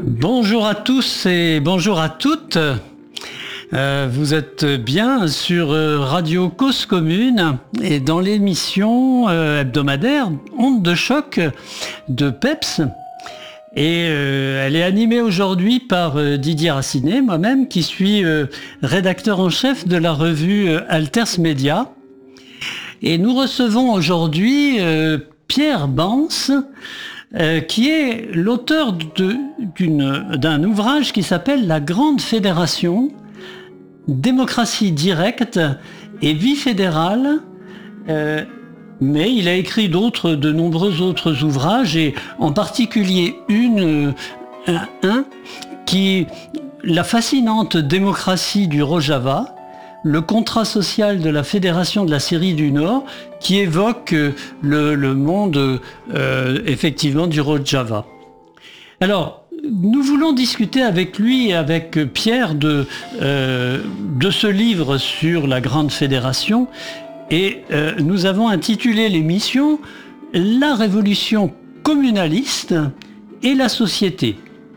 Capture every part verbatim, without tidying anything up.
Bonjour à tous et bonjour à toutes. Euh, vous êtes bien sur Radio Cause Commune et dans l'émission euh, hebdomadaire Onde de choc de Peps. Et euh, elle est animée aujourd'hui par euh, Didier Racinet, moi-même, qui suis euh, rédacteur en chef de la revue euh, Alters Média. Et nous recevons aujourd'hui euh, Pierre Bance, euh, qui est l'auteur de, d'une, d'un ouvrage qui s'appelle La Grande Fédération, démocratie directe et vie fédérale. Euh, mais il a écrit d'autres, de nombreux autres ouvrages, et en particulier une, un, un qui, la fascinante démocratie du Rojava, le contrat social de la Fédération de la Syrie du Nord, qui évoque le, le monde euh, effectivement du Rojava. Alors, nous voulons discuter avec lui et avec Pierre de, euh, de ce livre sur la Grande Fédération, et euh, nous avons intitulé l'émission « La révolution communaliste et la société ».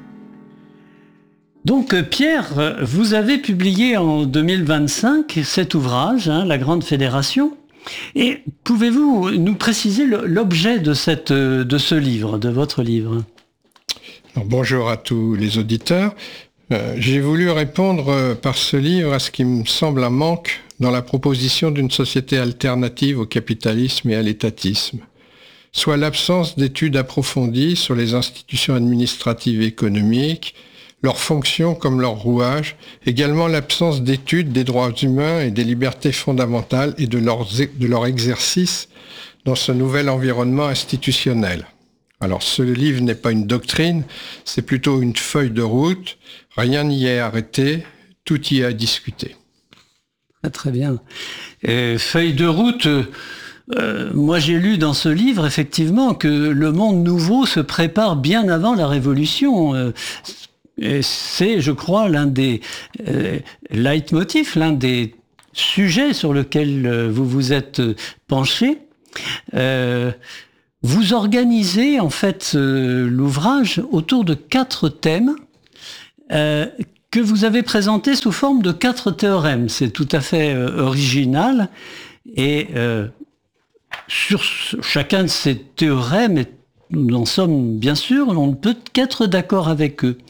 Donc Pierre, vous avez publié en deux mille vingt-cinq cet ouvrage, hein, La Grande Fédération, et pouvez-vous nous préciser l'objet de, cette, de ce livre, de votre livre ? Alors, bonjour à tous les auditeurs. Euh, j'ai voulu répondre euh, par ce livre à ce qui me semble un manque dans la proposition d'une société alternative au capitalisme et à l'étatisme, soit l'absence d'études approfondies sur les institutions administratives et économiques, leurs fonctions comme leurs rouages, également l'absence d'études des droits humains et des libertés fondamentales et de leur, de leur exercice dans ce nouvel environnement institutionnel. Alors ce livre n'est pas une doctrine, c'est plutôt une feuille de route, rien n'y est arrêté, tout y est à discuter. Ah, très bien. Et feuille de route, euh, moi j'ai lu dans ce livre effectivement que le monde nouveau se prépare bien avant la Révolution. Euh, Et c'est, je crois, l'un des euh, leitmotifs, l'un des sujets sur lesquels euh, vous vous êtes penché. Euh, vous organisez en fait euh, l'ouvrage autour de quatre thèmes euh, que vous avez présentés sous forme de quatre théorèmes. C'est tout à fait euh, original. Et euh, sur chacun de ces théorèmes, nous en sommes bien sûr, on ne peut qu'être d'accord avec eux.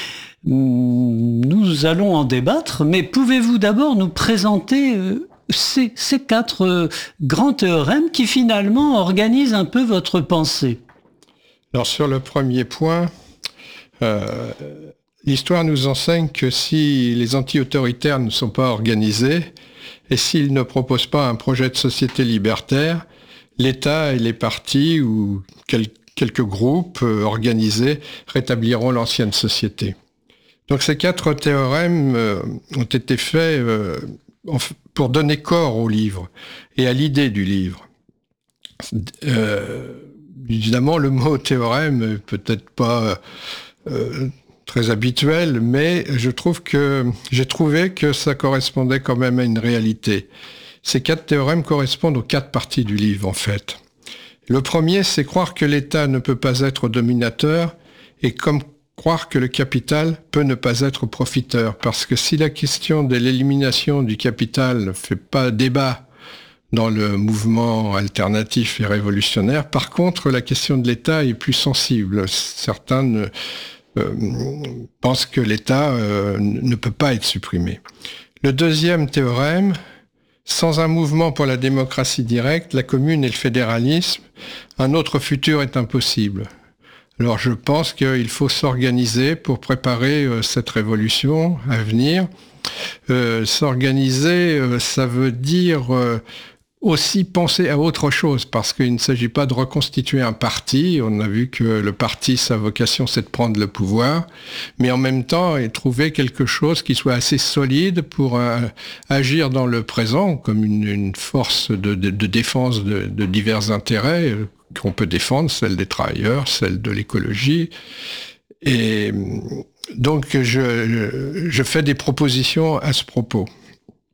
Nous allons en débattre, mais pouvez-vous d'abord nous présenter euh, ces, ces quatre euh, grands théorèmes qui finalement organisent un peu votre pensée ? Alors sur le premier point, euh, l'histoire nous enseigne que si les anti-autoritaires ne sont pas organisés et s'ils ne proposent pas un projet de société libertaire, l'État et les partis ou quelques quelques groupes euh, organisés rétabliront l'ancienne société. Donc ces quatre théorèmes euh, ont été faits euh, pour donner corps au livre et à l'idée du livre. Euh, évidemment, le mot théorème est peut-être pas euh, très habituel, mais je trouve que j'ai trouvé que ça correspondait quand même à une réalité. Ces quatre théorèmes correspondent aux quatre parties du livre, en fait. Le premier, c'est croire que l'État ne peut pas être dominateur et comme croire que le capital peut ne pas être profiteur. Parce que si la question de l'élimination du capital ne fait pas débat dans le mouvement alternatif et révolutionnaire, par contre, la question de l'État est plus sensible. Certains ne, euh, pensent que l'État euh, ne peut pas être supprimé. Le deuxième théorème, sans un mouvement pour la démocratie directe, la commune et le fédéralisme, un autre futur est impossible. Alors je pense qu'il faut s'organiser pour préparer euh, cette révolution à venir. Euh, s'organiser, euh, ça veut dire euh, aussi penser à autre chose, parce qu'il ne s'agit pas de reconstituer un parti. On a vu que le parti, sa vocation, c'est de prendre le pouvoir, mais en même temps, et trouver quelque chose qui soit assez solide pour euh, agir dans le présent, comme une, une force de, de, de défense de, de divers intérêts euh, qu'on peut défendre, celle des travailleurs, celle de l'écologie. Et donc, je, je fais des propositions à ce propos.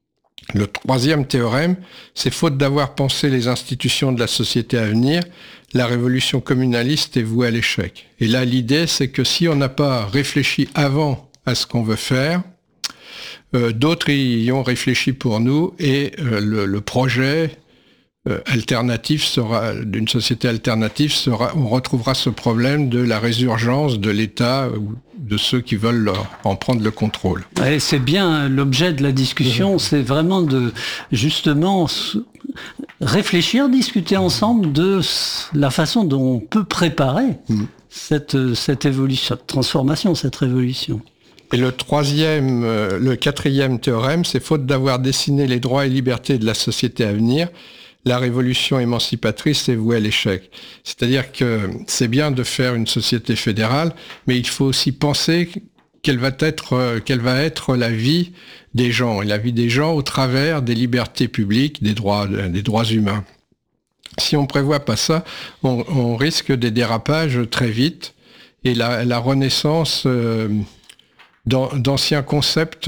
Le troisième théorème, c'est faute d'avoir pensé les institutions de la société à venir, la révolution communaliste est vouée à l'échec. Et là, l'idée, c'est que si on n'a pas réfléchi avant à ce qu'on veut faire, euh, d'autres y ont réfléchi pour nous et euh, le, le projet euh, alternatif sera, d'une société alternative sera, on retrouvera ce problème de la résurgence de l'État ou de ceux qui veulent leur, en prendre le contrôle. Ouais, c'est bien l'objet de la discussion, mmh. c'est vraiment de justement réfléchir, discuter ensemble de la façon dont on peut préparer mmh. cette, cette évolution, cette transformation, cette révolution. Et le troisième, euh, le quatrième théorème, c'est faute d'avoir dessiné les droits et libertés de la société à venir, la révolution émancipatrice est vouée à l'échec. C'est-à-dire que c'est bien de faire une société fédérale, mais il faut aussi penser quelle va être, euh, quelle va être la vie des gens, et la vie des gens au travers des libertés publiques, des droits, des droits humains. Si on prévoit pas ça, on, on risque des dérapages très vite, et la, la renaissance euh, d'anciens concepts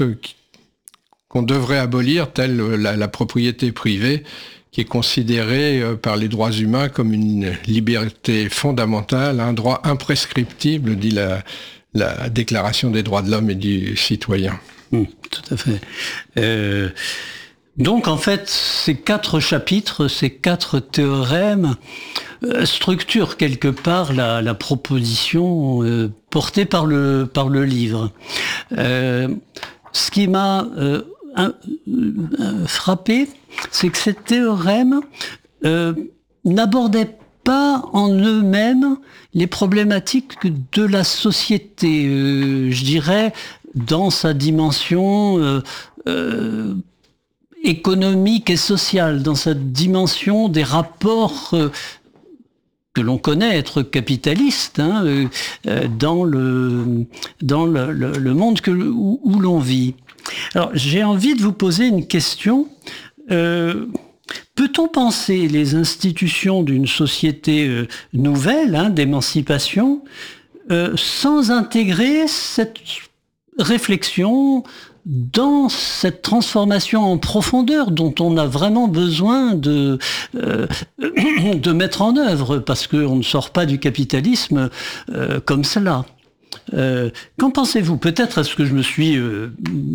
qu'on devrait abolir, tels la, la propriété privée, qui est considérée par les droits humains comme une liberté fondamentale, un droit imprescriptible, dit la, la Déclaration des droits de l'homme et du citoyen. Mmh, tout à fait. Euh, donc en fait, ces quatre chapitres, ces quatre théorèmes euh, structurent quelque part la, la proposition euh, portée par le, par le livre. Euh, ce qui m'a euh, un, euh, frappé, c'est que ces théorèmes euh, n'abordaient pas en eux-mêmes les problématiques de la société, euh, je dirais, dans sa dimension euh, euh, économique et sociale, dans sa dimension des rapports euh, que l'on connaît être capitalistes hein, euh, dans le dans le, le, le monde que, où, où l'on vit. Alors, j'ai envie de vous poser une question. Euh, peut-on penser les institutions d'une société euh, nouvelle, hein, d'émancipation, euh, sans intégrer cette réflexion dans cette transformation en profondeur dont on a vraiment besoin de, euh, de mettre en œuvre, parce qu'on ne sort pas du capitalisme euh, comme cela. Euh, qu'en pensez-vous? Peut-être est-ce que je me suis, euh,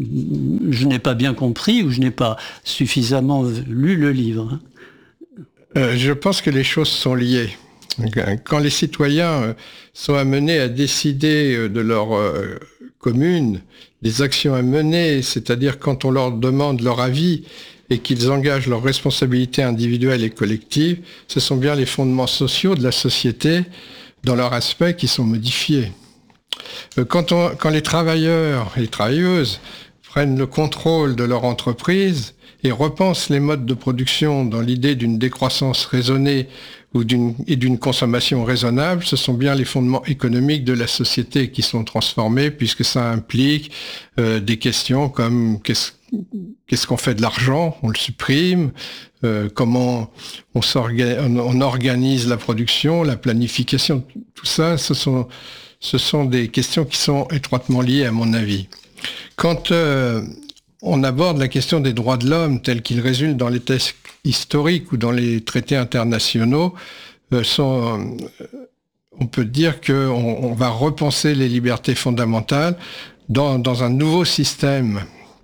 je n'ai pas bien compris ou je n'ai pas suffisamment lu le livre. Euh, je pense que les choses sont liées. Quand les citoyens sont amenés à décider de leur euh, commune, des actions à mener, c'est-à-dire quand on leur demande leur avis et qu'ils engagent leurs responsabilités individuelles et collectives, ce sont bien les fondements sociaux de la société dans leur aspect qui sont modifiés. Quand, on, quand les travailleurs et les travailleuses prennent le contrôle de leur entreprise et repensent les modes de production dans l'idée d'une décroissance raisonnée ou d'une, et d'une consommation raisonnable, ce sont bien les fondements économiques de la société qui sont transformés, puisque ça implique euh, des questions comme qu'est-ce, qu'est-ce qu'on fait de l'argent, on le supprime, euh, comment on, on organise la production, la planification, tout ça, ce sont Ce sont des questions qui sont étroitement liées, à mon avis. Quand euh, on aborde la question des droits de l'homme tels qu'ils résultent dans les textes historiques ou dans les traités internationaux, euh, sont, euh, on peut dire qu'on on va repenser les libertés fondamentales dans, dans un nouveau système.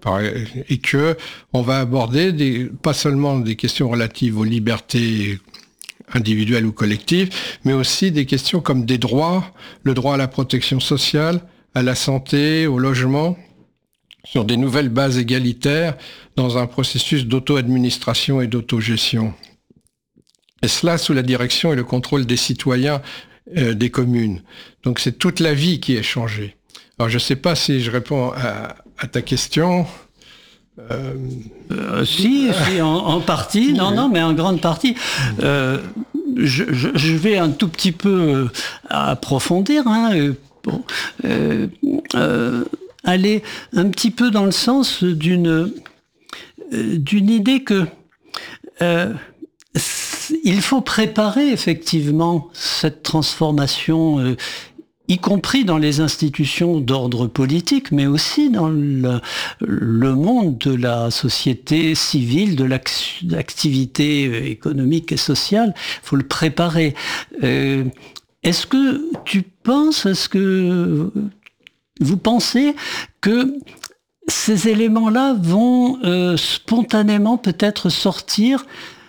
Et que on va aborder des, pas seulement des questions relatives aux libertés individuelles ou collectives, mais aussi des questions comme des droits, le droit à la protection sociale, à la santé, au logement, sur des nouvelles bases égalitaires dans un processus d'auto-administration et d'autogestion. Et cela sous la direction et le contrôle des citoyens euh, des communes. Donc c'est toute la vie qui est changée. Alors je ne sais pas si je réponds à, à ta question. Euh... Euh, si, si, en, en partie, non, non, mais en grande partie. Euh, je, je, je vais un tout petit peu approfondir, hein, bon, euh, euh, aller un petit peu dans le sens d'une d'une idée que euh, il faut préparer effectivement cette transformation euh, y compris dans les institutions d'ordre politique, mais aussi dans le, le monde de la société civile, de l'activité économique et sociale. Il faut le préparer. Euh, est-ce que tu penses, est-ce que vous pensez que ces éléments-là vont euh, spontanément peut-être sortir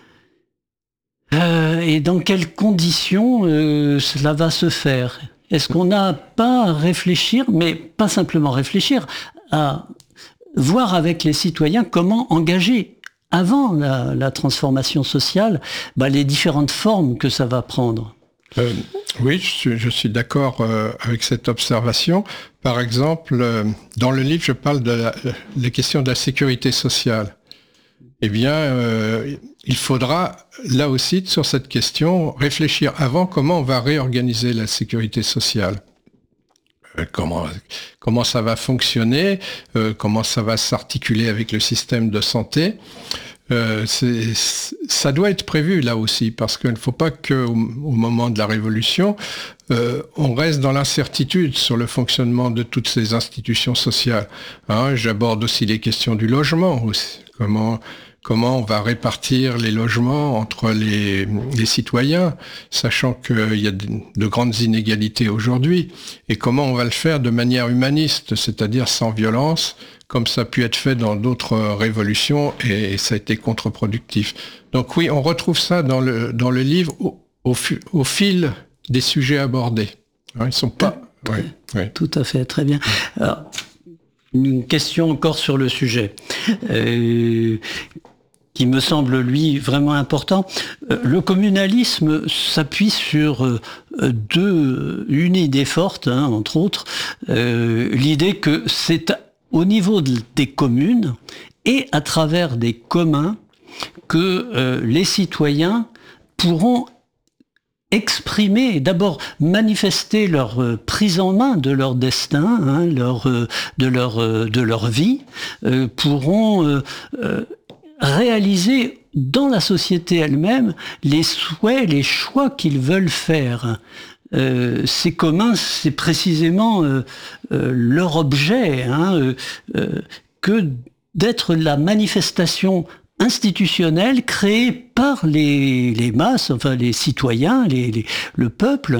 euh, et dans quelles conditions euh, cela va se faire ? Est-ce qu'on n'a pas à réfléchir, mais pas simplement réfléchir, à voir avec les citoyens comment engager avant la, la transformation sociale bah, les différentes formes que ça va prendre ? euh, Oui, je suis, je suis d'accord euh, avec cette observation. Par exemple, euh, dans le livre, je parle de la, les questions de la sécurité sociale. Eh bien, euh, il faudra, là aussi, sur cette question, réfléchir avant comment on va réorganiser la sécurité sociale. Euh, comment, comment ça va fonctionner, euh, comment ça va s'articuler avec le système de santé. Euh, c'est, ça doit être prévu là aussi, parce qu'il ne faut pas qu'au au moment de la Révolution, euh, on reste dans l'incertitude sur le fonctionnement de toutes ces institutions sociales. Hein, j'aborde aussi les questions du logement aussi. Comment, comment on va répartir les logements entre les, les citoyens, sachant qu'il y a de, de grandes inégalités aujourd'hui, et comment on va le faire de manière humaniste, c'est-à-dire sans violence, comme ça a pu être fait dans d'autres révolutions, et ça a été contre-productif. Donc oui, on retrouve ça dans le, dans le livre au, au, au fil des sujets abordés. Hein, ils sont pas... Ouais, ouais. Tout à fait, très bien. Alors, une question encore sur le sujet, euh, qui me semble, lui, vraiment important. Euh, le communalisme s'appuie sur euh, deux, une idée forte, hein, entre autres, euh, l'idée que c'est au niveau de, des communes et à travers des communs que euh, les citoyens pourront exprimer, d'abord manifester leur euh, prise en main de leur destin, hein, leur, euh, de, leur, euh, de leur vie, euh, pourront euh, euh, réaliser dans la société elle-même les souhaits, les choix qu'ils veulent faire. Euh, c'est commun, c'est précisément euh, euh, leur objet, hein, euh, euh, que d'être la manifestation institutionnelle créée par les, les masses, enfin les citoyens, les, les, le peuple,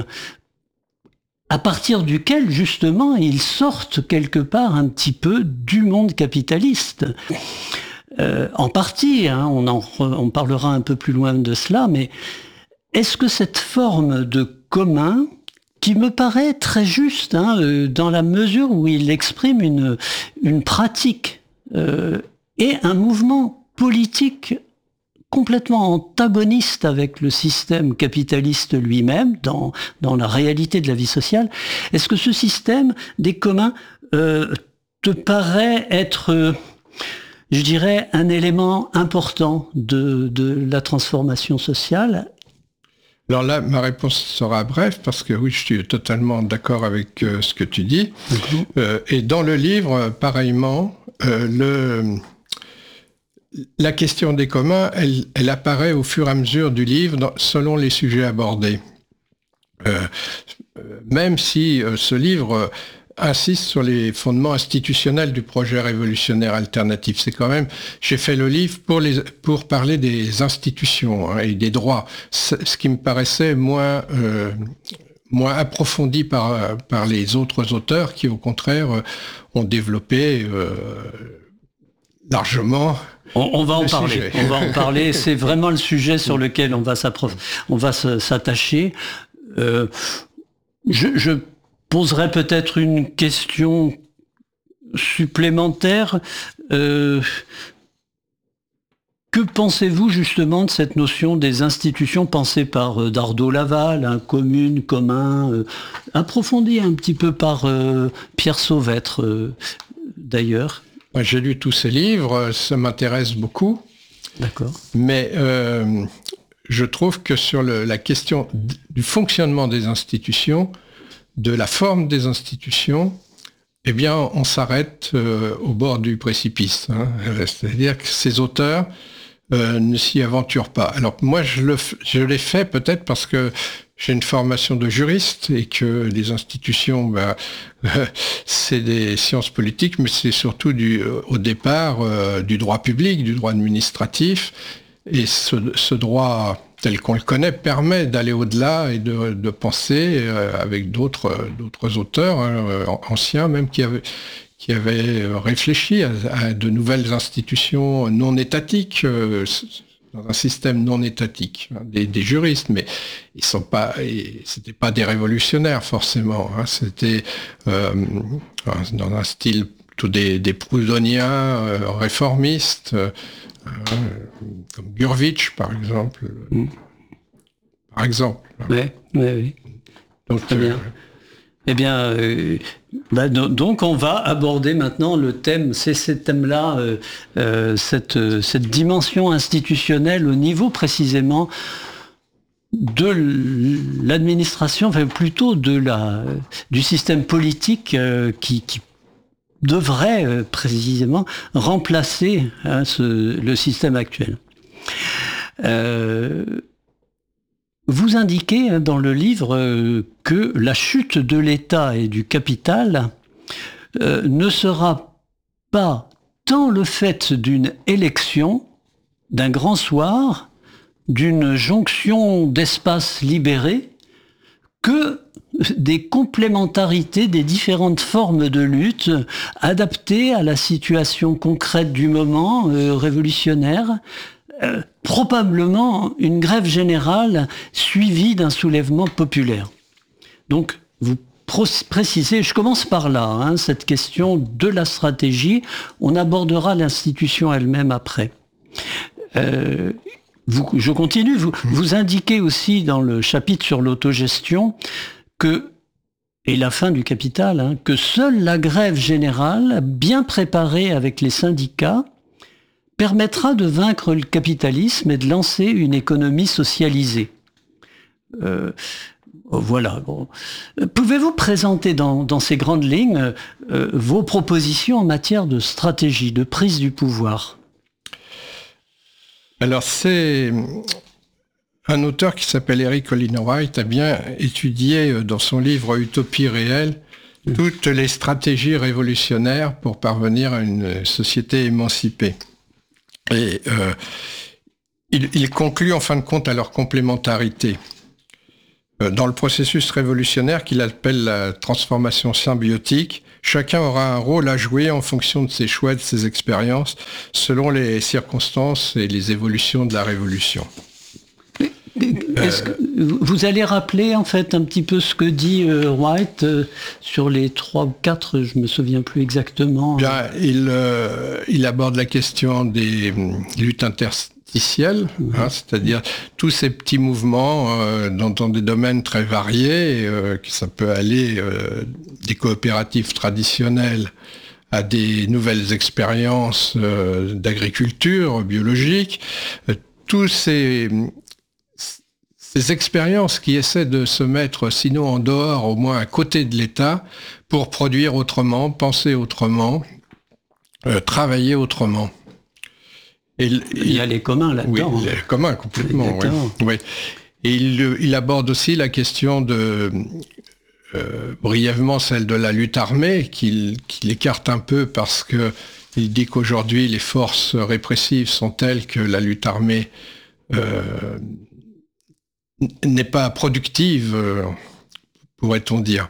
à partir duquel justement ils sortent quelque part un petit peu du monde capitaliste. Euh, en partie, hein, on, en, on parlera un peu plus loin de cela, mais est-ce que cette forme de commun, qui me paraît très juste, hein, euh, dans la mesure où il exprime une, une pratique euh, et un mouvement politique complètement antagoniste avec le système capitaliste lui-même, dans, dans la réalité de la vie sociale, est-ce que ce système des communs euh, te paraît être... Euh, je dirais, un élément important de, de la transformation sociale? Alors là, ma réponse sera brève, parce que oui, je suis totalement d'accord avec euh, ce que tu dis. Mm-hmm. Euh, et dans le livre, pareillement, euh, le, la question des communs, elle, elle apparaît au fur et à mesure du livre, dans, selon les sujets abordés. Euh, même si euh, ce livre insiste sur les fondements institutionnels du projet révolutionnaire alternatif. C'est quand même, j'ai fait le livre pour, les, pour parler des institutions, hein, et des droits, ce qui me paraissait moins, euh, moins approfondi par, par les autres auteurs qui, au contraire, ont développé euh, largement... On, on va en parler. Sujet. On va en parler. C'est vraiment le sujet sur lequel on va s'approf... on va s'attacher. Euh, je, je poserai peut-être une question supplémentaire. Euh, que pensez-vous justement de cette notion des institutions pensées par euh, Dardot Laval, hein, commune, commun, euh, approfondie un petit peu par euh, Pierre Sauvêtre euh, d'ailleurs? J'ai lu tous ces livres, ça m'intéresse beaucoup. D'accord. Mais euh, je trouve que sur le, la question du fonctionnement des institutions, de la forme des institutions, eh bien, on s'arrête euh, au bord du précipice. Hein. C'est-à-dire que ces auteurs euh, ne s'y aventurent pas. Alors moi, je, le, je l'ai fait peut-être parce que j'ai une formation de juriste et que les institutions, bah, euh, c'est des sciences politiques, mais c'est surtout du, euh, au départ euh, du droit public, du droit administratif. Et ce, ce droit tel qu'on le connaît permet d'aller au-delà et de, de penser euh, avec d'autres, d'autres auteurs, hein, anciens même, qui avaient, qui avaient réfléchi à, à de nouvelles institutions non étatiques, euh, dans un système non étatique, hein, des, des juristes, mais ils sont pas, c'était pas des révolutionnaires forcément, hein, c'était euh, dans un style plutôt des, des proudhoniens euh, réformistes, euh, comme Gurvitch par exemple, mmh. par exemple. Oui, oui, oui. Donc très bien. Euh, Eh bien, euh, bah, donc on va aborder maintenant le thème, c'est ce thème-là, euh, euh, cette, cette dimension institutionnelle au niveau précisément de l'administration, enfin plutôt de la, du système politique euh, qui, qui devrait euh, précisément remplacer hein, ce, le système actuel. Euh, Vous indiquez dans le livre que la chute de l'État et du capital euh, ne sera pas tant le fait d'une élection, d'un grand soir, d'une jonction d'espaces libérés, que des complémentarités des différentes formes de lutte adaptées à la situation concrète du moment euh, révolutionnaire, Euh, probablement une grève générale suivie d'un soulèvement populaire. Donc, vous précisez, je commence par là, hein, cette question de la stratégie, on abordera l'institution elle-même après. Euh, vous, je continue, vous, vous indiquez aussi dans le chapitre sur l'autogestion que, et la fin du capital, hein, que seule la grève générale, bien préparée avec les syndicats, permettra de vaincre le capitalisme et de lancer une économie socialisée. Euh, voilà. Bon. Pouvez-vous présenter dans, dans ces grandes lignes euh, vos propositions en matière de stratégie, de prise du pouvoir ? Alors c'est un auteur qui s'appelle Eric Olin Wright a bien étudié dans son livre Utopie réelle toutes les stratégies révolutionnaires pour parvenir à une société émancipée. Et euh, il, il conclut en fin de compte à leur complémentarité. Euh, dans le processus révolutionnaire qu'il appelle la transformation symbiotique, chacun aura un rôle à jouer en fonction de ses choix, de ses expériences, selon les circonstances et les évolutions de la révolution. Est-ce que vous allez rappeler en fait un petit peu ce que dit euh, Wright euh, sur les trois ou quatre, je me souviens plus exactement. Bien, il, euh, il aborde la question des luttes interstitielles, mmh. hein, c'est-à-dire tous ces petits mouvements euh, dans, dans des domaines très variés, euh, que ça peut aller euh, des coopératives traditionnelles à des nouvelles expériences euh, d'agriculture biologique, euh, tous ces Ces expériences qui essaient de se mettre, sinon en dehors, au moins à côté de l'État, pour produire autrement, penser autrement, euh, travailler autrement. Et il y a les communs là-dedans. Oui, les communs, complètement. Oui. Oui. Et il, il aborde aussi la question de, euh, brièvement, celle de la lutte armée, qu'il qu'il écarte un peu parce que il dit qu'aujourd'hui, les forces répressives sont telles que la lutte armée euh, n'est pas productive, euh, pourrait-on dire.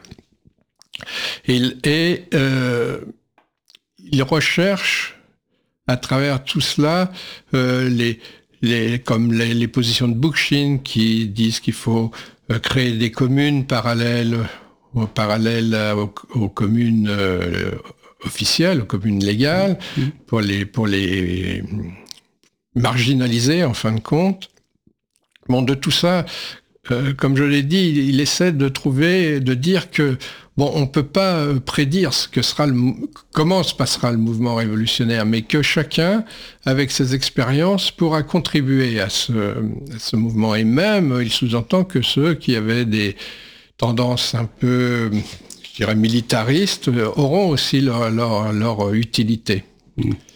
Et, et euh, il recherche, à travers tout cela, euh, les, les, comme les, les positions de Bookchin qui disent qu'il faut euh, créer des communes parallèles, aux, parallèles aux, aux communes euh, officielles, aux communes légales, mmh. pour les, pour les marginaliser, en fin de compte. Bon, de tout ça, euh, comme je l'ai dit, il, il essaie de trouver, de dire que bon, on peut pas prédire ce que sera le, comment se passera le mouvement révolutionnaire, mais que chacun, avec ses expériences, pourra contribuer à ce, à ce mouvement. Et même, il sous-entend que ceux qui avaient des tendances un peu, je dirais, militaristes, auront aussi leur, leur, leur utilité. Mmh.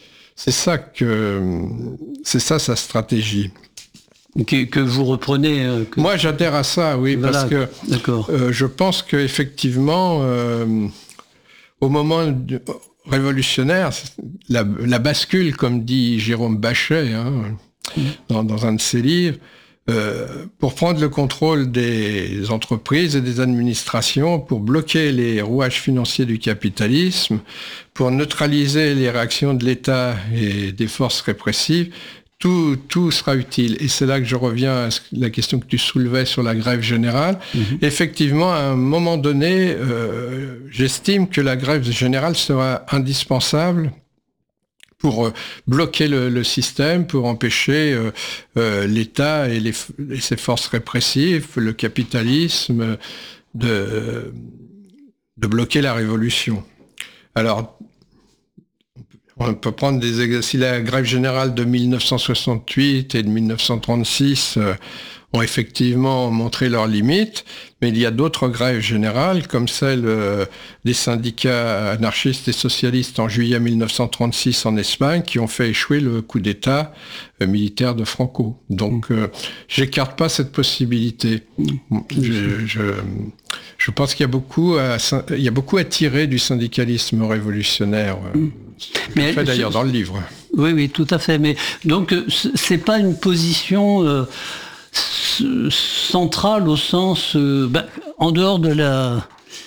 C'est ça que c'est ça sa stratégie. Que, que vous reprenez. Euh, que... Moi, j'adhère à ça, oui, voilà, parce que euh, je pense qu'effectivement, euh, au moment du, révolutionnaire, la, la bascule, comme dit Jérôme Bachet, hein, mmh. dans, dans un de ses livres, euh, pour prendre le contrôle des entreprises et des administrations, pour bloquer les rouages financiers du capitalisme, pour neutraliser les réactions de l'État et des forces répressives, tout, tout sera utile. Et c'est là que je reviens à la question que tu soulevais sur la grève générale. Mmh. Effectivement, à un moment donné, euh, j'estime que la grève générale sera indispensable pour euh, bloquer le, le système, pour empêcher euh, euh, l'État et, les, et ses forces répressives, le capitalisme, de, de bloquer la révolution. Alors, on peut prendre des exemples. Si la grève générale de mille neuf cent soixante-huit et de mille neuf cent trente-six euh, ont effectivement montré leurs limites, mais il y a d'autres grèves générales, comme celle euh, des syndicats anarchistes et socialistes en juillet mille neuf cent trente-six en Espagne, qui ont fait échouer le coup d'État euh, militaire de Franco. Donc, euh, j'écarte pas cette possibilité. Je, je, je pense qu'il y a beaucoup à, il y a beaucoup à tirer du syndicalisme révolutionnaire. Euh, Mais fait d'ailleurs dans le livre. Oui, oui, tout à fait. Mais donc, c'est pas une position euh, centrale au sens, euh, ben, en dehors de la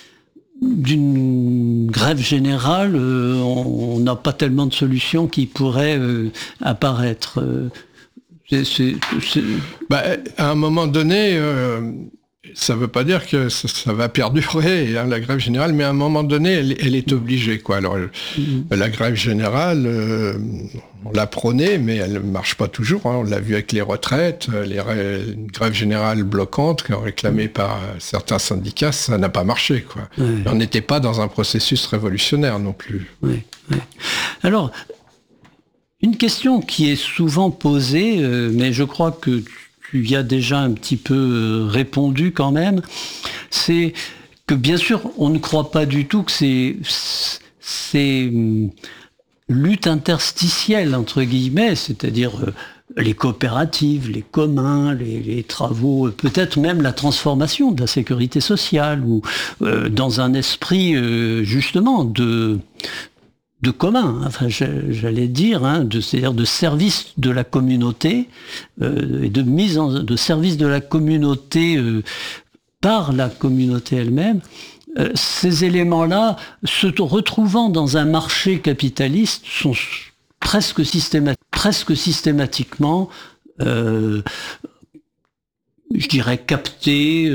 d'une grève générale, euh, on n'a pas tellement de solutions qui pourraient euh, apparaître. Euh, c'est, c'est, c'est... Ben, à un moment donné. Euh, Ça ne veut pas dire que ça, ça va perdurer, hein, la grève générale, mais à un moment donné, elle, elle est obligée, quoi. Alors, mmh. la grève générale, euh, on l'a prônée, mais elle ne marche pas toujours. Hein. On l'a vu avec les retraites, les ré... une grève générale bloquante, réclamée par certains syndicats, ça n'a pas marché, quoi. Ouais. On n'était pas dans un processus révolutionnaire non plus. Ouais, ouais. Alors, une question qui est souvent posée, euh, mais je crois que il y a déjà un petit peu répondu quand même, c'est que bien sûr, on ne croit pas du tout que c'est, c'est lutte interstitielle, entre guillemets, c'est-à-dire les coopératives, les communs, les, les travaux, peut-être même la transformation de la sécurité sociale, ou euh, dans un esprit euh, justement de... de commun, enfin j'allais dire, hein, de, c'est-à-dire de service de la communauté, euh, et de mise en de service de la communauté euh, par la communauté elle-même. Euh, ces éléments-là, se retrouvant dans un marché capitaliste, sont presque, systémat- presque systématiquement, euh, je dirais, captés.